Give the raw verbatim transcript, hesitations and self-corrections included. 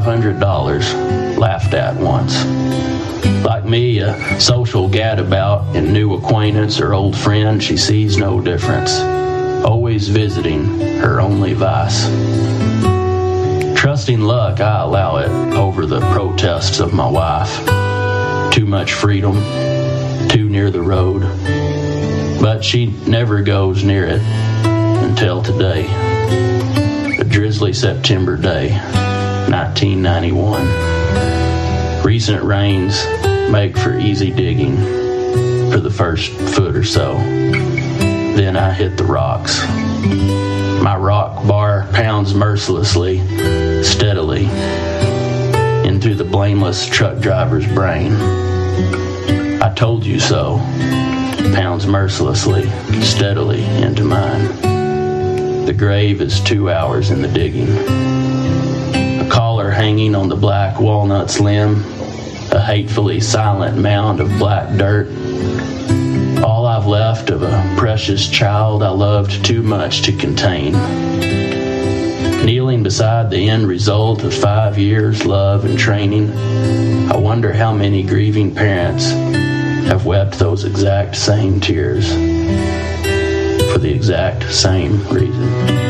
hundred dollars, laughed at once. Like me, a social gadabout and new acquaintance or old friend, she sees no difference, always visiting her only vice. Trusting luck, I allow it over the protests of my wife. Too much freedom, too near the road. But she never goes near it until today. A drizzly September day, nineteen ninety-one. Recent rains make for easy digging for the first foot or so. Then I hit the rocks. My rock bar pounds mercilessly, steadily, into the blameless truck driver's brain. I told you so, pounds mercilessly, steadily into mine. The grave is two hours in the digging. A collar hanging on the black walnut's limb, a hatefully silent mound of black dirt. All I've left of a precious child I loved too much to contain. Kneeling beside the end result of five years' love and training, I wonder how many grieving parents have wept those exact same tears for the exact same reason.